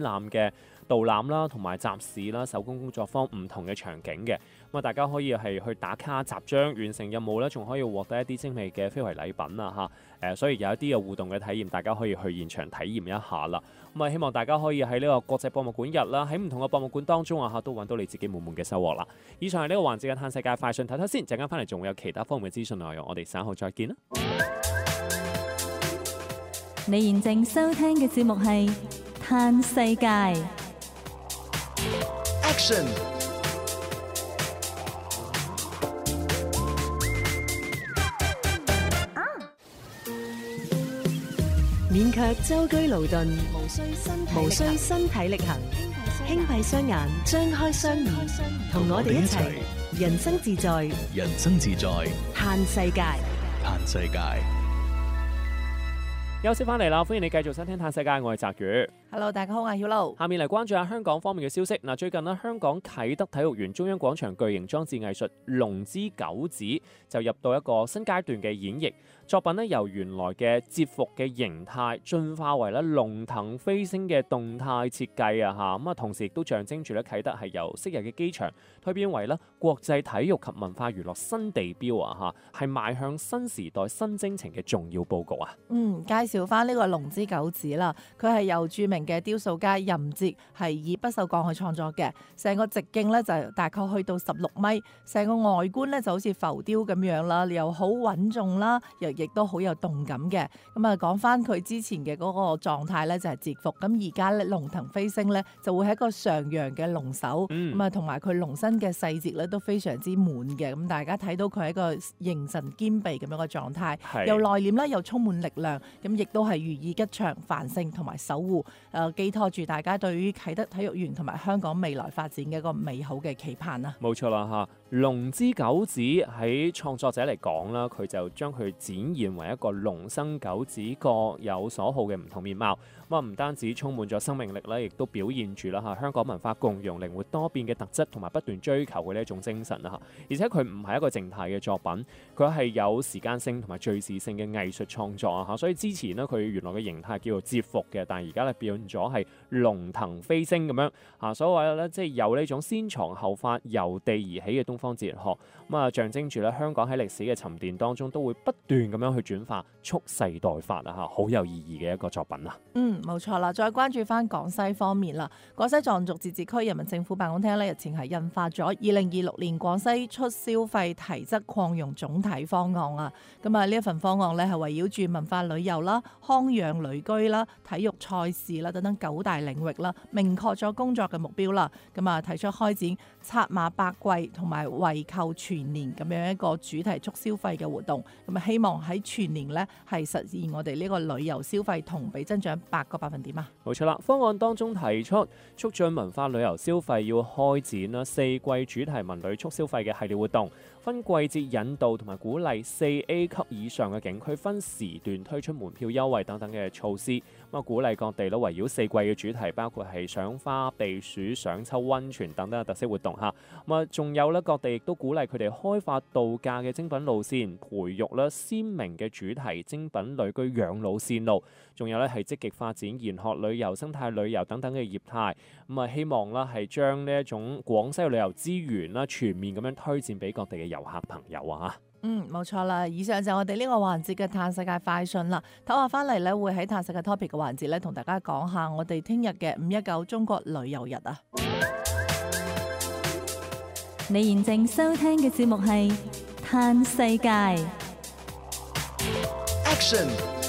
覽嘅導覽啦，同埋集市啦、手工工作坊唔同嘅場景嘅。咁啊，大家可以係去打卡集章，完成任務咧，仲可以獲得一啲精美嘅非遺禮品啊嚇。所以有一啲嘅互動嘅體驗，大家可以去現場體驗一下啦。咁啊，希望大家可以喺呢個國際博物館日啦，喺唔同嘅博物館當中啊嚇，都揾到你自己滿滿嘅收穫啦。以上係呢個環節嘅嘆世界快訊，睇睇先，陣間翻嚟仲會有其他方面嘅資訊內容，我哋稍後再見啦。 你現正收聽嘅節目係嘆世界。 Action！ 免卻舟車勞頓， 無需身體力行， 輕閉雙眼，張開雙耳，同我哋一齊人生自在， 人生自在， 嘆世界。 嘆世界。 休息翻嚟啦，歡迎你繼續收聽嘆世界，我係澤宇。 Hello， 大家好，我係曉露。 下面嚟關注下香港方面嘅消息。嗱，最近呢，香港啟德體育園中央廣場巨型裝置藝術龍之九子就入到一個新階段嘅演繹。作品呢，由原來嘅節服嘅形態進化為咧龍騰飛升嘅動態設計啊嚇。咁啊，同時亦都象徵住咧啟德係由昔日嘅機場蛻變為咧國際體育及文化娛樂新地標啊嚇，係邁向新時代新征程嘅重要佈局啊。 介紹翻呢個龍之九子啦，佢係由著名嘅雕塑家任哲係以不鏽鋼去創作嘅，成個直徑咧就大概去到16米，成個外觀咧就好似浮雕咁樣啦，又好穩重啦，亦都好有動感嘅。咁啊，講翻佢之前嘅嗰個狀態咧就係節服，咁而家咧龍騰飛升咧就會係一個上揚嘅龍首，咁啊同埋佢龍身嘅細節咧都非常之滿嘅，咁大家睇到佢係一個形神兼備咁樣嘅狀態，又內斂啦，又充滿力量，咁亦都係寓意吉祥繁盛同埋守護，寄託住大家對於啟德體育園同埋香港未來發展嘅一個美好嘅期盼啊！ 冇錯啦嚇，龍之九子喺創作者嚟講啦，佢就將佢展現為一個龍生九子各有所好嘅唔同面貌。咁啊，唔單止充滿咗生命力啦，亦都表現住啦嚇香港文化共融、靈活多變嘅特質，同埋不斷追求嘅呢一種精神啦嚇。而且佢唔係一個靜態嘅作品，佢係有時間性同埋敘事性嘅藝術創作啊嚇。所以之前呢，佢原來嘅形態叫做節服嘅，但係而家咧變咗係龍騰飛升咁樣嚇。所謂咧，即係有呢種先藏後發、由地而起嘅東方哲學，咁啊象徵住咧香港喺歷史嘅沉澱當中都會不斷咁樣去轉化，蓄勢待發啊嚇，好有意義嘅一個作品啊！ 冇錯啦，再關注翻廣西方面啦，廣西壯族自治區人民政府辦公廳咧日前係印發咗2026年廣西出消費提質擴容總體方案啊。咁啊呢一份方案咧係圍繞住文化旅遊啦、康養旅居啦、體育賽事啦等等9大領域啦，明確咗工作嘅目標啦。咁啊提出開展策馬百季同埋惠購全年咁樣一個主題促消費嘅活動。咁啊希望喺全年咧係實現我哋呢個旅遊消費同比增長8個百分點啊！ 冇錯啦，方案當中提出促進文化旅遊消費要開展啦4季主題文旅促消費嘅系列活動，分季節引導同埋鼓勵4A 級以上嘅景區分時段推出門票優惠等等嘅措施，咁啊鼓勵各地都圍繞4季嘅主題，包括係賞花、避暑、賞秋、溫泉等等嘅特色活動嚇。咁啊仲有咧，各地亦都鼓勵佢哋開發度假嘅精品路線，培育咧鮮明嘅主題精品旅居養老線路，仲有咧係積極發展研學旅遊、生態旅遊等等嘅業態。咁啊希望啦係將呢一種廣西嘅旅遊資源啦全面咁樣推薦俾各地嘅遊客朋友啊！ 冇錯啦，以上就係我哋呢個環節嘅嘆世界快訊啦。唞下翻嚟咧，會喺嘆世界 topic 嘅環節咧，同大家講下我哋聽日嘅519中國旅遊日啊！ 你現正收聽嘅節目係嘆世界。 Action！